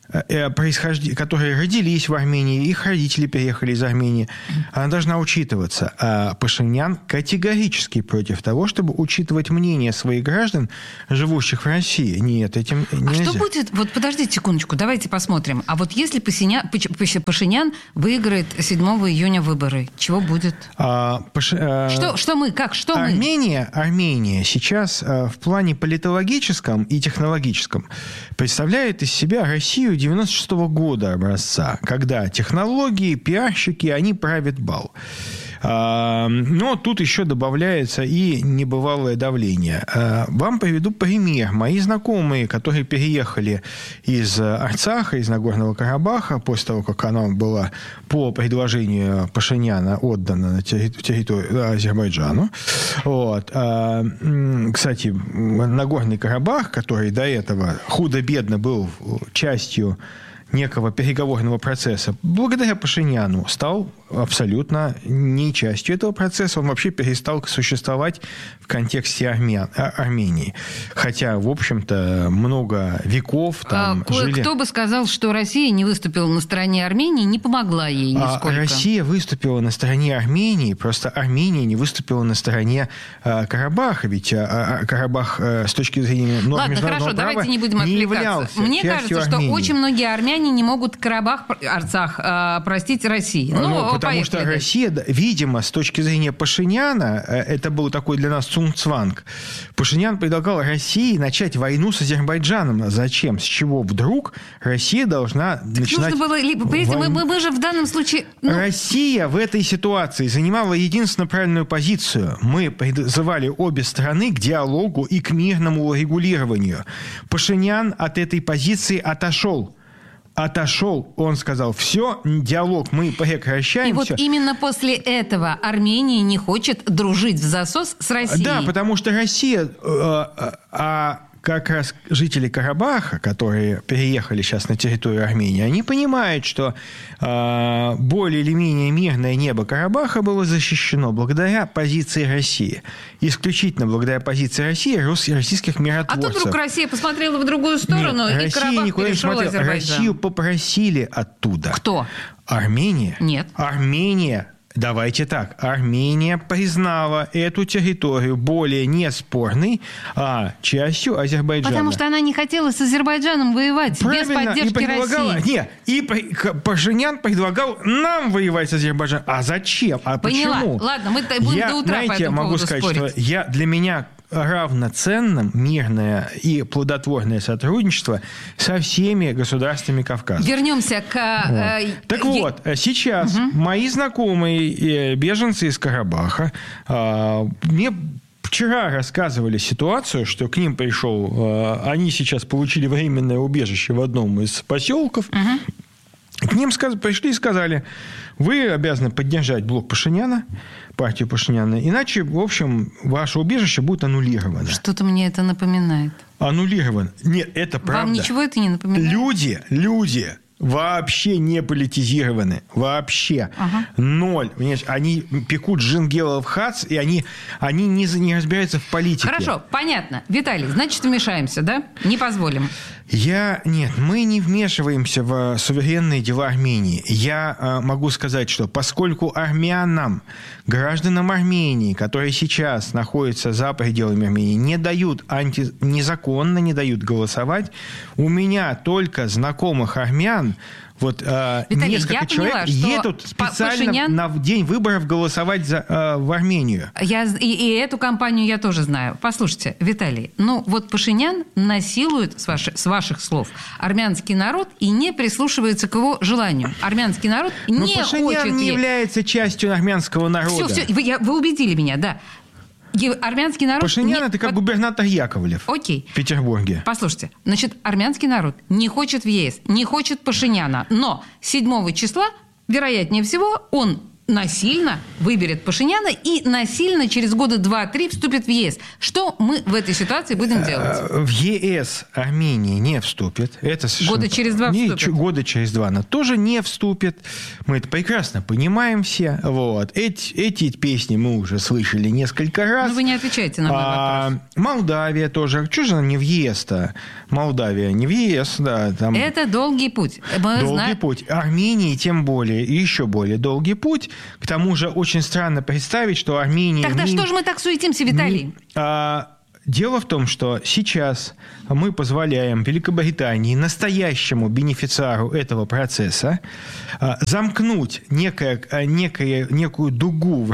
[SPEAKER 5] которые родились в Армении, их родители переехали из Армении, она должна учитываться. А Пашинян категорически против того, чтобы учитывать мнение своих граждан, живущих в России. Нет, этим нельзя.
[SPEAKER 4] А что будет? Вот подождите секундочку, давайте посмотрим. А вот если Пашинян, Пашинян выиграет седьмого июня выборы, чего будет? А, Паш... что, что мы? Как? Что
[SPEAKER 5] Армения,
[SPEAKER 4] мы?
[SPEAKER 5] Армения сейчас в плане политологическом и технологическом представляет из себя Россию девяносто шестого года образца, когда технологии, пиарщики, они правят бал. Но тут еще добавляется и небывалое давление. Вам приведу пример. Мои знакомые, которые переехали из Арцаха, из Нагорного Карабаха, после того, как она была по предложению Пашиняна отдана на территорию Азербайджану. Вот. Кстати, Нагорный Карабах, который до этого худо-бедно был частью некого переговорного процесса, благодаря Пашиняну стал абсолютно не частью этого процесса. Он вообще перестал существовать в контексте Армя... Армении. Хотя, в общем-то, много веков там
[SPEAKER 4] а,
[SPEAKER 5] жили...
[SPEAKER 4] Кто бы сказал, что Россия не выступила на стороне Армении, не помогла ей нисколько?
[SPEAKER 5] А Россия выступила на стороне Армении, просто Армения не выступила на стороне а, Карабаха, ведь а, а, Карабах а, с точки зрения норм
[SPEAKER 4] Ладно,
[SPEAKER 5] международного
[SPEAKER 4] хорошо,
[SPEAKER 5] права
[SPEAKER 4] давайте не будем
[SPEAKER 5] не
[SPEAKER 4] отвлекаться. Мне кажется,
[SPEAKER 5] Армении.
[SPEAKER 4] что очень многие армяне не могут Карабах, Арцах а, простить России. Ну,
[SPEAKER 5] ну, потому что
[SPEAKER 4] дальше.
[SPEAKER 5] Россия, видимо, с точки зрения Пашиняна, это был такой для нас цунгцванг. Пашинян предлагал России начать войну с Азербайджаном. Зачем? С чего вдруг Россия должна так начинать
[SPEAKER 4] нужно было, понимаете, мы, мы, мы же в данном случае... Ну...
[SPEAKER 5] Россия в этой ситуации занимала единственно правильную позицию. Мы призывали обе стороны к диалогу и к мирному урегулированию. Пашинян от этой позиции отошел. Отошел, он сказал, все, диалог, мы прекращаем.
[SPEAKER 4] И вот
[SPEAKER 5] все.
[SPEAKER 4] именно после этого Армения не хочет дружить в засос с Россией.
[SPEAKER 5] Да, потому что Россия... Э, э, а как раз жители Карабаха, которые переехали сейчас на территорию Армении, они понимают, что э, более или менее мирное небо Карабаха было защищено благодаря позиции России. Исключительно благодаря позиции России и российских миротворцев.
[SPEAKER 4] А тут вдруг Россия посмотрела в другую сторону,
[SPEAKER 5] Нет,
[SPEAKER 4] и
[SPEAKER 5] Россия
[SPEAKER 4] Карабах
[SPEAKER 5] никуда не
[SPEAKER 4] перешел в
[SPEAKER 5] смотрела.
[SPEAKER 4] Азербайджан.
[SPEAKER 5] Россию попросили оттуда.
[SPEAKER 4] Кто?
[SPEAKER 5] Армения.
[SPEAKER 4] Нет.
[SPEAKER 5] Армения. Давайте так. Армения признала эту территорию более не спорной, а частью Азербайджана.
[SPEAKER 4] Потому что она не хотела с Азербайджаном воевать.
[SPEAKER 5] Правильно,
[SPEAKER 4] без поддержки
[SPEAKER 5] и предлагала,
[SPEAKER 4] России.
[SPEAKER 5] Нет, и Пашинян предлагал нам воевать с Азербайджаном. А зачем? А
[SPEAKER 4] Поняла.
[SPEAKER 5] почему?
[SPEAKER 4] Ладно, мы будем
[SPEAKER 5] я,
[SPEAKER 4] до утра
[SPEAKER 5] знаете,
[SPEAKER 4] по этому
[SPEAKER 5] могу
[SPEAKER 4] поводу
[SPEAKER 5] сказать,
[SPEAKER 4] спорить.
[SPEAKER 5] что я, для меня равноценным мирное и плодотворное сотрудничество со всеми государствами Кавказа.
[SPEAKER 4] Вернемся к...
[SPEAKER 5] Вот.
[SPEAKER 4] Э,
[SPEAKER 5] так
[SPEAKER 4] е...
[SPEAKER 5] вот, сейчас угу. мои знакомые беженцы из Карабаха э, мне вчера рассказывали ситуацию, что к ним пришел... Э, они сейчас получили временное убежище в одном из поселков. Угу. К ним сказ... пришли и сказали, вы обязаны поддержать блок Пашиняна, партию Пашиняна, иначе, в общем, ваше убежище будет аннулировано.
[SPEAKER 4] Что-то мне это напоминает.
[SPEAKER 5] Аннулировано. Нет, это правда.
[SPEAKER 4] Вам ничего это не напоминает?
[SPEAKER 5] Люди, люди вообще не политизированы. Вообще. Ага. Ноль. Понимаешь, они пекут Джингелов хац, и они, они не, не разбираются в политике.
[SPEAKER 4] Хорошо, понятно. Виталий, значит, вмешаемся, да? Не позволим.
[SPEAKER 5] Я... Нет, мы не вмешиваемся в суверенные дела Армении. Я э, могу сказать, что поскольку армянам, гражданам Армении, которые сейчас находятся за пределами Армении, не дают, анти... незаконно не дают голосовать, у меня только знакомых армян, вот э,
[SPEAKER 4] Виталий,
[SPEAKER 5] несколько человек
[SPEAKER 4] поняла,
[SPEAKER 5] едут специально Пашинян... на день выборов голосовать за, э, в Армению.
[SPEAKER 4] Я, и, и эту кампанию я тоже знаю. Послушайте, Виталий, ну вот Пашинян насилует, с, ваш, с ваших слов, армянский народ и не прислушивается к его желанию. Армянский народ
[SPEAKER 5] Но
[SPEAKER 4] не
[SPEAKER 5] Пашинян
[SPEAKER 4] хочет...
[SPEAKER 5] не
[SPEAKER 4] ей...
[SPEAKER 5] является частью армянского народа.
[SPEAKER 4] Все, все, вы, я, вы убедили меня, да. Армянский народ...
[SPEAKER 5] Пашинян
[SPEAKER 4] не...
[SPEAKER 5] это как губернатор Яковлев.
[SPEAKER 4] Окей.
[SPEAKER 5] В Петербурге.
[SPEAKER 4] Послушайте, значит, армянский народ не хочет в ЕС, не хочет Пашиняна, но седьмого числа, вероятнее всего, он насильно выберет Пашиняна и насильно через года два-три вступит в ЕС. Что мы в этой ситуации будем делать?
[SPEAKER 5] В ЕС Армения не вступит. Это
[SPEAKER 4] года через два
[SPEAKER 5] не,
[SPEAKER 4] вступит?
[SPEAKER 5] Года через два она тоже не вступит. Мы это прекрасно понимаем все. Вот. Эти, эти песни мы уже слышали несколько раз.
[SPEAKER 4] Но вы не отвечаете на мой
[SPEAKER 5] а,
[SPEAKER 4] вопрос.
[SPEAKER 5] Молдавия тоже. Чего же она не в ЕС-то? Молдавия не в ЕС, да. Там...
[SPEAKER 4] Это долгий путь. Мы
[SPEAKER 5] долгий
[SPEAKER 4] знаем...
[SPEAKER 5] путь. Армении тем более, и еще более долгий путь. К тому же очень странно представить, что Армения...
[SPEAKER 4] Тогда
[SPEAKER 5] не...
[SPEAKER 4] что же мы так суетимся, Виталий?
[SPEAKER 5] Не... А... Дело в том, что сейчас мы позволяем Великобритании, настоящему бенефициару этого процесса, замкнуть некое, некое, некую дугу в,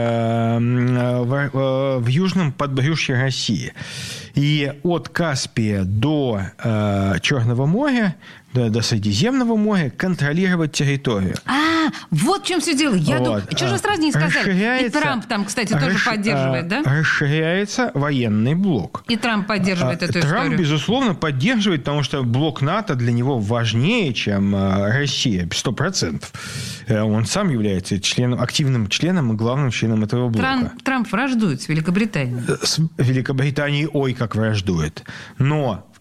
[SPEAKER 5] в, в южном подбрюшье России. И от Каспия до Черного моря, до, до Средиземного моря контролировать территорию.
[SPEAKER 4] А, вот в чем все дело. Я
[SPEAKER 5] вот.
[SPEAKER 4] думаю, что же сразу не сказали? И Трамп там, кстати, тоже
[SPEAKER 5] расш...
[SPEAKER 4] поддерживает, да?
[SPEAKER 5] Расширяется военный блок.
[SPEAKER 4] И Трамп поддерживает эту
[SPEAKER 5] Трамп,
[SPEAKER 4] историю.
[SPEAKER 5] Трамп, безусловно, поддерживает, потому что блок НАТО для него важнее, чем Россия, сто процентов. Он сам является членом, активным членом и главным членом этого блока.
[SPEAKER 4] Трамп, Трамп враждует с Великобританией.
[SPEAKER 5] С Великобританией ой как враждует. Но в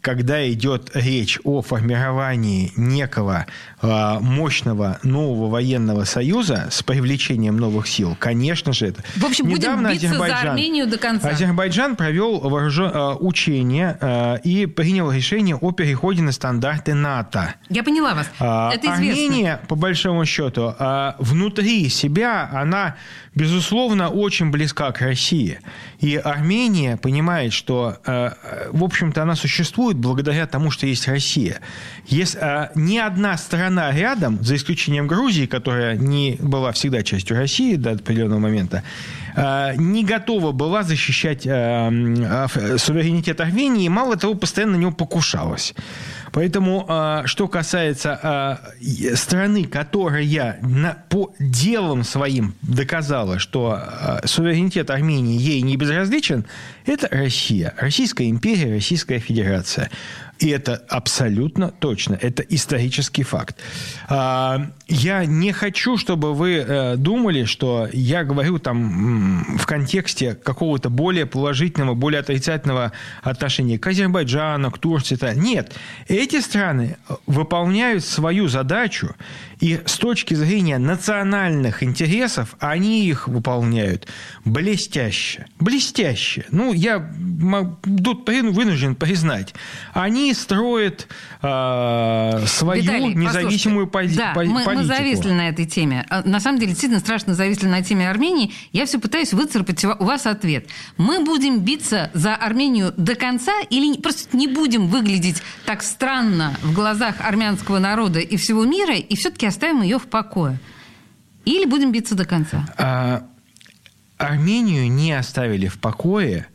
[SPEAKER 5] когда идет речь о формировании некого э, мощного нового военного союза с привлечением новых сил, конечно же, это...
[SPEAKER 4] В общем,
[SPEAKER 5] Недавно
[SPEAKER 4] будем биться за Армению до конца.
[SPEAKER 5] Азербайджан провел вооружен... э, учение э, и принял решение о переходе на стандарты НАТО.
[SPEAKER 4] Я поняла вас.
[SPEAKER 5] Э,
[SPEAKER 4] это известно.
[SPEAKER 5] Армения, по большому счету, э, внутри себя, она, безусловно, очень близка к России. И Армения понимает, что, э, в общем-то, она существует благодаря тому, что есть Россия. Если, э, ни одна страна рядом, за исключением Грузии, которая не была всегда частью России до определенного момента, э, не готова была защищать э, э, суверенитет Армении, и, мало того, постоянно на него покушалась. Поэтому, э, что касается э, страны, которая на, по делам своим доказала, что э, суверенитет Армении ей не безразличен, это Россия. Российская империя, Российская Федерация. И это абсолютно точно. Это исторический факт. Я не хочу, чтобы вы думали, что я говорю там в контексте какого-то более положительного, более отрицательного отношения к Азербайджану, к Турции. Нет. Эти страны выполняют свою задачу, и с точки зрения национальных интересов они их выполняют блестяще. Блестяще. Ну, я тут вынужден признать. Они строят э, свою
[SPEAKER 4] Виталий,
[SPEAKER 5] независимую пози-
[SPEAKER 4] да,
[SPEAKER 5] по-
[SPEAKER 4] мы,
[SPEAKER 5] политику.
[SPEAKER 4] Мы зависли на этой теме. На самом деле, действительно страшно зависли на теме Армении. Я все пытаюсь выцарапать у вас ответ. Мы будем биться за Армению до конца или просто не будем выглядеть так странно в глазах армянского народа и всего мира, и все-таки оставим ее в покое? Или будем биться до конца?
[SPEAKER 5] А, Армению не оставили в покое.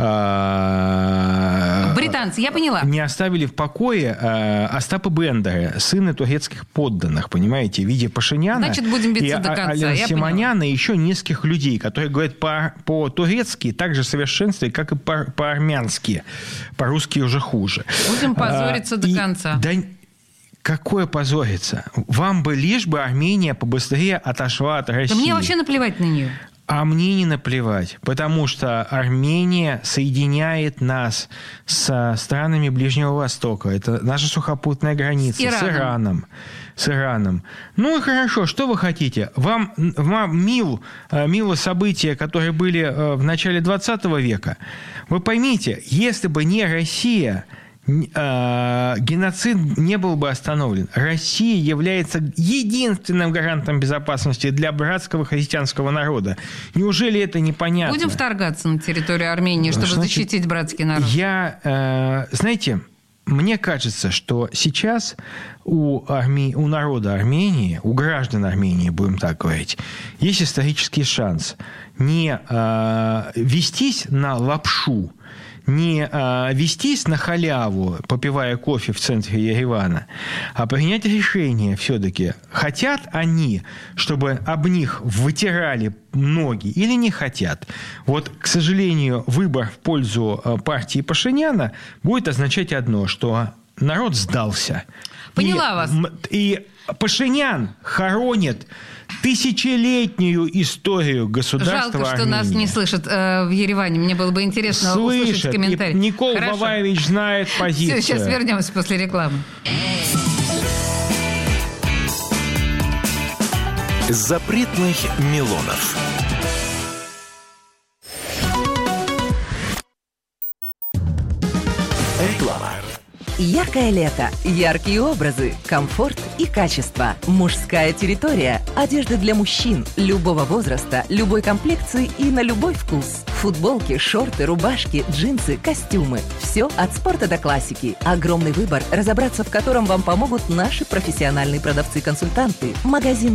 [SPEAKER 4] Британцы, я поняла.
[SPEAKER 5] Не оставили в покое э, Остапа Бендера, сына турецких подданных, понимаете, в виде Пашиняна.
[SPEAKER 4] Значит, будем биться
[SPEAKER 5] и
[SPEAKER 4] до конца.
[SPEAKER 5] Алена
[SPEAKER 4] Я
[SPEAKER 5] Симоняна, и еще нескольких людей, которые говорят по- по-турецки так же в совершенстве, как и по- по-армянски. По-русски уже хуже.
[SPEAKER 4] Будем позориться а, до и, конца.
[SPEAKER 5] Да, какое позориться? Вам бы лишь бы Армения побыстрее отошла от России.
[SPEAKER 4] Да мне вообще наплевать на нее.
[SPEAKER 5] А мне не наплевать, потому что Армения соединяет нас с странами Ближнего Востока. Это наша сухопутная граница. С Ираном. С Ираном. С Ираном. Ну и хорошо, что вы хотите? Вам, вам мил, мило события, которые были в начале двадцатого века. Вы поймите, если бы не Россия, геноцид не был бы остановлен. Россия является единственным гарантом безопасности для братского христианского народа. Неужели это непонятно?
[SPEAKER 4] Будем вторгаться на территорию Армении, чтобы Значит, защитить братский народ?
[SPEAKER 5] Я, э, знаете, мне кажется, что сейчас у, Арми... у народа Армении, у граждан Армении, будем так говорить, есть исторический шанс не э, вестись на лапшу, не а, вестись на халяву, попивая кофе в центре Еревана, а принять решение все-таки, хотят они, чтобы об них вытирали ноги или не хотят. Вот, к сожалению, выбор в пользу партии Пашиняна будет означать одно, что народ сдался.
[SPEAKER 4] Поняла
[SPEAKER 5] и,
[SPEAKER 4] вас.
[SPEAKER 5] И Пашинян хоронит тысячелетнюю историю государства
[SPEAKER 4] Жалко, что
[SPEAKER 5] Армении.
[SPEAKER 4] нас не слышат э, в Ереване. Мне было бы интересно Слышат, услышать комментарий.
[SPEAKER 5] Никол Хорошо. Бабаевич знает позицию.
[SPEAKER 4] Все, сейчас вернемся после рекламы.
[SPEAKER 1] Запретных Милонов. Реклама.
[SPEAKER 12] Яркое лето, яркие образы, комфорт и качество. Мужская территория. Одежда для мужчин любого возраста, любой комплекции и на любой вкус. Футболки, шорты, рубашки, джинсы, костюмы. Все от спорта до классики. Огромный выбор, разобраться в котором вам помогут наши профессиональные продавцы-консультанты. Магазин